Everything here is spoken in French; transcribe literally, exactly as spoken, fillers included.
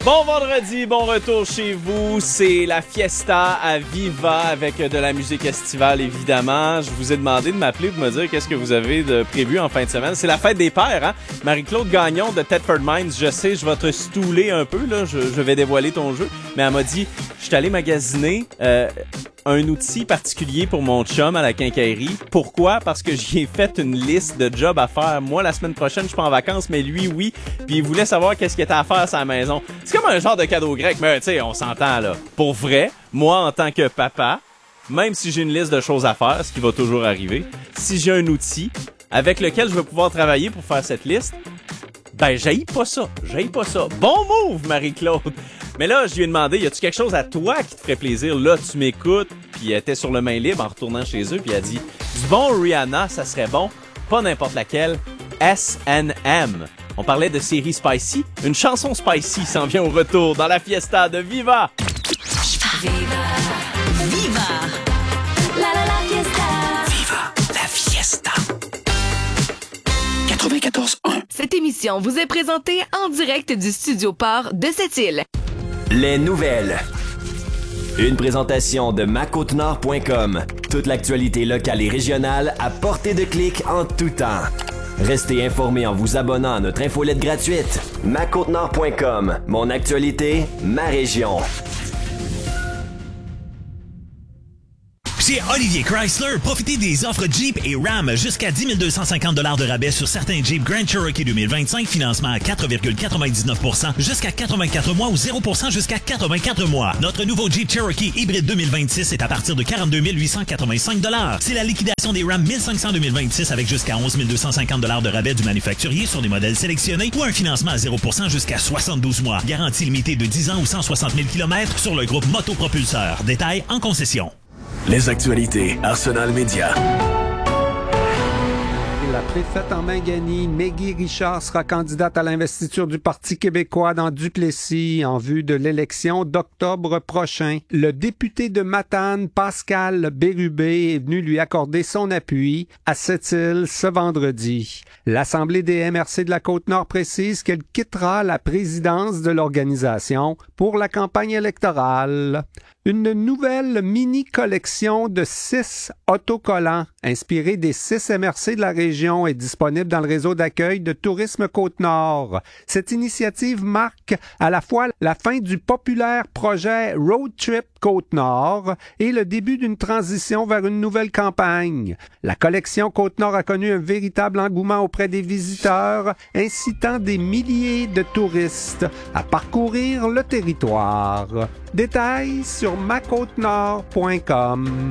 Bon vendredi, bon retour chez vous. C'est la fiesta à Viva avec de la musique estivale, évidemment. Je vous ai demandé de m'appeler pour me dire qu'est-ce que vous avez de prévu en fin de semaine. C'est la fête des pères, hein? Marie-Claude Gagnon de Thetford Mines, je sais, je vais te stouler un peu, là. Je, je vais dévoiler ton jeu. Mais elle m'a dit, je suis allé magasiner euh, un outil particulier pour mon chum à la quincaillerie. Pourquoi? Parce que j'y ai fait une liste de jobs à faire. Moi, la semaine prochaine, je suis pas en vacances, mais lui, oui. Puis il voulait savoir qu'est-ce qu'il était à faire à sa maison. C'est comme un genre de cadeau grec, mais tu sais, on s'entend là. Pour vrai, moi, en tant que papa, même si j'ai une liste de choses à faire, ce qui va toujours arriver, si j'ai un outil avec lequel je vais pouvoir travailler pour faire cette liste, ben, j'haïs pas ça. J'haïs pas ça. Bon move, Marie-Claude! Mais là, je lui ai demandé, y a-tu quelque chose à toi qui te ferait plaisir? Là, tu m'écoutes, puis elle était sur le main libre en retournant chez eux, puis elle a dit, du bon Rihanna, ça serait bon, pas n'importe laquelle, S and M. On parlait de série Spicy. Une chanson Spicy s'en vient au retour dans la fiesta de Viva! Viva! Viva! La la la fiesta! Viva la fiesta! quatre-vingt-quatorze un. Cette émission vous est présentée en direct du studio Port de Sept-Îles. Les nouvelles. Une présentation de ma côte nord point com. Toute l'actualité locale et régionale à portée de clic en tout temps. Restez informés en vous abonnant à notre infolette gratuite. ma côte nord point com. Mon actualité, ma région. Chez Olivier Chrysler, profitez des offres Jeep et Ram jusqu'à dix mille deux cent cinquante dollars de rabais sur certains Jeep Grand Cherokee deux mille vingt-cinq, financement à quatre virgule quatre-vingt-dix-neuf pour cent jusqu'à quatre-vingt-quatre mois ou zéro pour cent jusqu'à quatre-vingt-quatre mois. Notre nouveau Jeep Cherokee hybride deux mille vingt-six est à partir de quarante-deux mille huit cent quatre-vingt-cinq dollars. C'est la liquidation des Ram mille cinq cents deux mille vingt-six avec jusqu'à onze mille deux cent cinquante dollars de rabais du manufacturier sur des modèles sélectionnés ou un financement à zéro pour cent jusqu'à soixante-douze mois. Garantie limitée de dix ans ou cent soixante mille kilomètres sur le groupe Motopropulseur. Détails en concession. Les actualités Arsenal Média. La préfète en Mangani, Meggy Richard, sera candidate à l'investiture du Parti québécois dans Duplessis en vue de l'élection d'octobre prochain. Le député de Matane, Pascal Bérubé, est venu lui accorder son appui à Sept-Îles ce vendredi. L'Assemblée des M R C de la Côte-Nord précise qu'elle quittera la présidence de l'organisation pour la campagne électorale. Une nouvelle mini-collection de six autocollants inspirés des six M R C de la région est disponible dans le réseau d'accueil de Tourisme Côte-Nord. Cette initiative marque à la fois la fin du populaire projet Road Trip Côte-Nord et le début d'une transition vers une nouvelle campagne. La collection Côte-Nord a connu un véritable engouement auprès des visiteurs, incitant des milliers de touristes à parcourir le territoire. Détails sur ma côte nord point com.